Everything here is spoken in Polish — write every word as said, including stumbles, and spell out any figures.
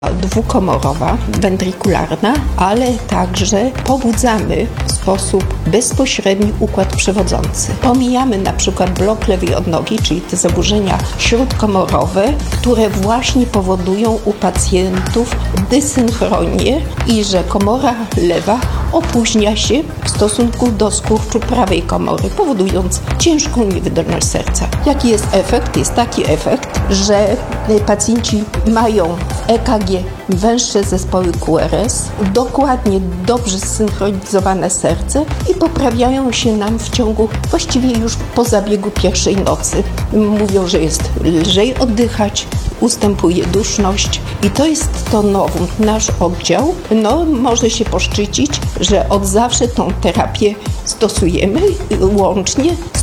Dwukomorowa, wentrikularna, ale także pobudzamy w sposób bezpośredni układ przewodzący. Pomijamy na przykład blok lewej odnogi, czyli te zaburzenia śródkomorowe, które właśnie powodują u pacjentów dysynchronię i że komora lewa opóźnia się w stosunku do skurczu prawej komory, powodując ciężką niewydolność serca. Jaki jest efekt? Jest taki efekt, że pacjenci mają w E K G węższe zespoły Q R S, dokładnie dobrze zsynchronizowane serce i poprawiają się nam w ciągu właściwie już po zabiegu pierwszej nocy. Mówią, że jest lżej oddychać, ustępuje duszność i to jest to nowum. Nasz oddział no, może się poszczycić, że od zawsze tą terapię stosujemy łącznie